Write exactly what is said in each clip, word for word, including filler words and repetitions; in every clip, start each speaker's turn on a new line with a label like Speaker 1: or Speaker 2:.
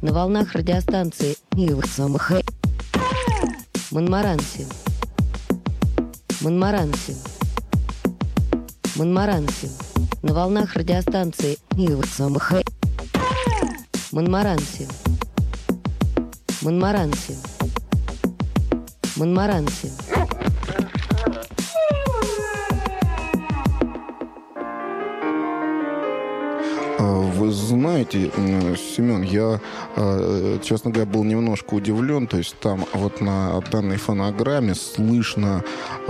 Speaker 1: На волнах радиостанции Монмаранси. Монмаранси. Монмаранси. На волнах радиостанции Монмаранси. Монмаранси. Монмаранси.
Speaker 2: Вы знаете, Семен, я, честно говоря, был немножко удивлен. То есть там вот на данной фонограмме слышно,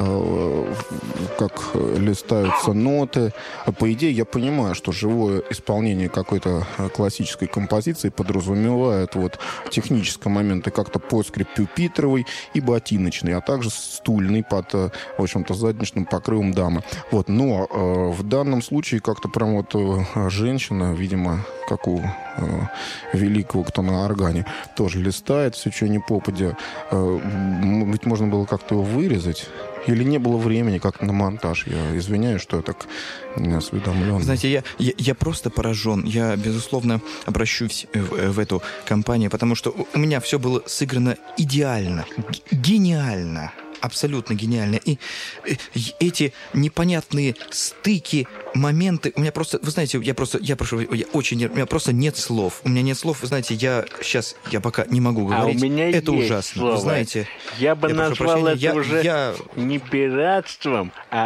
Speaker 2: как листаются ноты. По идее, я понимаю, что живое исполнение какой-то классической композиции подразумевает вот технические моменты как-то подскрип пюпитровый и ботиночный, а также стульный под, в общем-то, задничным покрывом дамы. Вот. Но в данном случае как-то прям вот женщина, видимо, как у э, великого, кто на органе, тоже листает все, что ни попадя. Э, ведь можно было как-то его вырезать. Или не было времени, как на монтаж? Я извиняюсь, что я так не осведомлен.
Speaker 3: Знаете, я, я, я просто поражен. Я, безусловно, обращусь в, в эту компанию, потому что у меня все было сыграно идеально, гениально. Абсолютно гениально. И, и эти непонятные стыки, моменты, у меня просто, вы знаете, я просто, я прошу, я очень, у меня просто нет слов. У меня нет слов, вы знаете, я сейчас, я пока не могу говорить.
Speaker 4: А у меня
Speaker 3: это
Speaker 4: есть
Speaker 3: ужасно.
Speaker 4: Слово.
Speaker 3: Вы знаете,
Speaker 4: я бы
Speaker 3: я
Speaker 4: назвал это
Speaker 3: я,
Speaker 4: уже
Speaker 3: я...
Speaker 4: не пиратством, а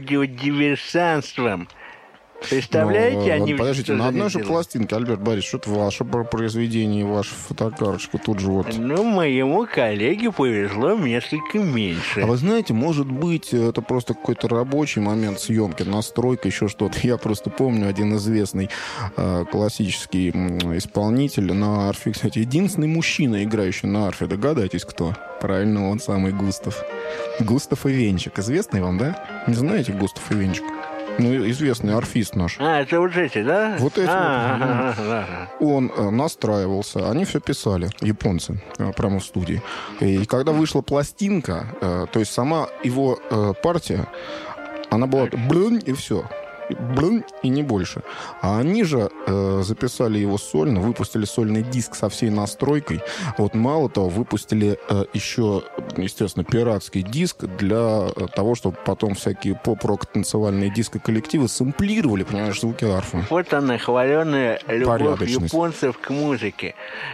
Speaker 4: аудиодиверсанством. Представляете,
Speaker 2: ну,
Speaker 4: они...
Speaker 2: Подождите, на одной же пластинке, Альберт Борисович, что-то ваше произведение, ваша фотокарточка тут же вот...
Speaker 4: Ну, моему коллеге повезло несколько меньше.
Speaker 2: А вы знаете, может быть, это просто какой-то рабочий момент съемки, настройка, еще что-то. Я просто помню один известный э, классический исполнитель на арфе, кстати, единственный мужчина, играющий на арфе. Догадайтесь, кто? Правильно, он самый Густав. Густав Ивенчик. Известный вам, да? Не знаете Густав Ивенчик? Ну, известный арфист наш.
Speaker 4: А, это вот эти, да?
Speaker 2: Вот эти.
Speaker 4: А,
Speaker 2: вот. Да. Он э, настраивался, они все писали, японцы, э, прямо в студии. И когда вышла пластинка, э, то есть сама его э, партия, она была блин, и все. Блин, и не больше. А они же э, записали его сольно, выпустили сольный диск со всей настройкой. Вот мало того, выпустили э, еще, естественно, пиратский диск для того, чтобы потом всякие поп-рок танцевальные диско-коллективы сэмплировали, понимаешь, звуки арфы.
Speaker 4: Вот она, хваленая любовь японцев к музыке.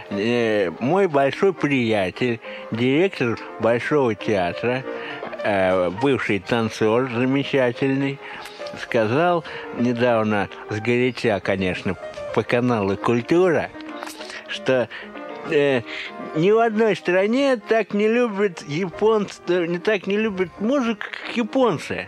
Speaker 4: Э, мой большой приятель, директор Большого театра, э, бывший танцор замечательный, сказал недавно, сгоряча, конечно, по каналу «Культура», что э, ни в одной стране так не любят японцы, не так не любят музыку, как японцы.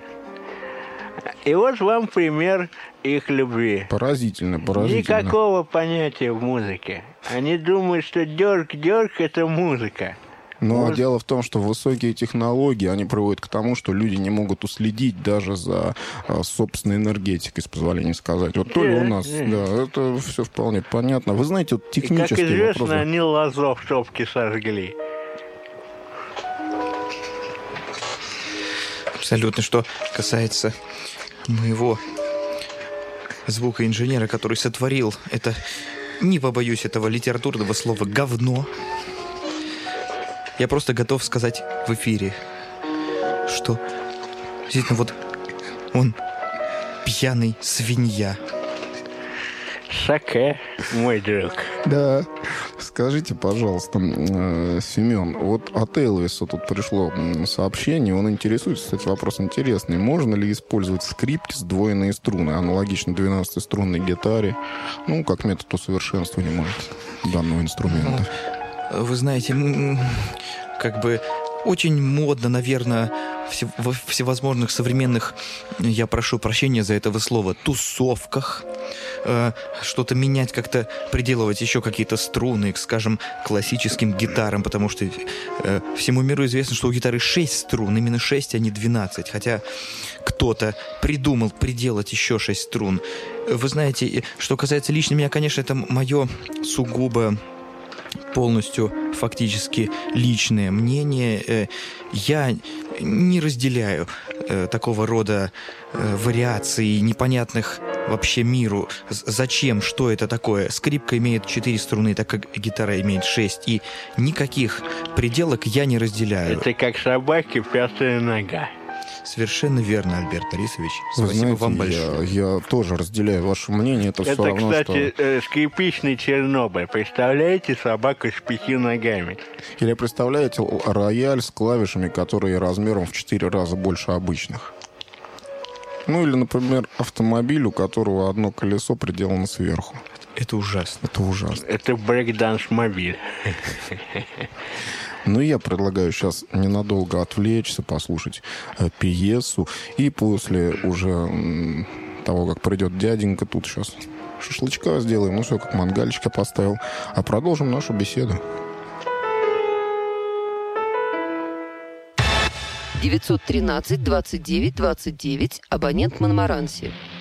Speaker 4: И вот вам пример их любви.
Speaker 2: Поразительно, поразительно.
Speaker 4: Никакого понятия в музыке. Они думают, что дёрг-дёрг – это музыка.
Speaker 2: Но
Speaker 4: Может...
Speaker 2: дело в том, что высокие технологии, они приводят к тому, что люди не могут уследить даже за а, собственной энергетикой, с позволения сказать. Вот то ли у нас, да, это все вполне понятно. Вы знаете, вот технические
Speaker 4: вопросы... Как известно,
Speaker 2: вопросы...
Speaker 4: они лозо в топке сожгли.
Speaker 3: Абсолютно. Что касается моего звукоинженера, который сотворил это, не побоюсь этого литературного слова, говно, я просто готов сказать в эфире, что действительно вот он пьяный свинья.
Speaker 4: Саке, мой друг.
Speaker 2: Да. Скажите, пожалуйста, Семен, вот от Элвиса тут пришло сообщение, он интересуется, кстати, вопрос интересный. Можно ли использовать в скрипке сдвоенные струны, аналогично двенадцатиструнной гитаре, ну, как метод усовершенствования, может, данного инструмента?
Speaker 3: Вы знаете, как бы очень модно, наверное, во всевозможных современных, я прошу прощения за это слово, тусовках, э, что-то менять, как-то приделывать еще какие-то струны, скажем, классическим гитарам, потому что э, всему миру известно, что у гитары шесть струн, именно шесть, а не двенадцать, хотя кто-то придумал приделать еще шесть струн. Вы знаете, что касается лично меня, конечно, это мое сугубо полностью фактически личное мнение. Я не разделяю такого рода вариаций, непонятных вообще миру. Зачем? Что это такое? Скрипка имеет четыре струны, так как гитара имеет шесть. И никаких пределок я не разделяю.
Speaker 4: Это как собаки пятая нога.
Speaker 3: Совершенно верно, Альберт Борисович. Спасибо
Speaker 2: знаете,
Speaker 3: вам большое.
Speaker 2: Я, я тоже разделяю ваше мнение. Это,
Speaker 4: это
Speaker 2: все равно,
Speaker 4: кстати,
Speaker 2: что...
Speaker 4: э, скрипичный Чернобыль. Представляете, собака с пятью ногами?
Speaker 2: Или представляете рояль с клавишами, которые размером в четыре раза больше обычных? Ну или, например, автомобиль, у которого одно колесо приделано сверху.
Speaker 3: Это ужасно.
Speaker 2: Это ужасно.
Speaker 4: Это брейкданс-мобиль.
Speaker 2: Ну, я предлагаю сейчас ненадолго отвлечься, послушать э, пьесу. И после уже м, того, как придет дяденька, тут сейчас шашлычка сделаем. Ну, все, как мангальчика поставил. А продолжим нашу беседу.
Speaker 1: девятьсот тринадцать двадцать девять двадцать девять, абонент Монмаранси.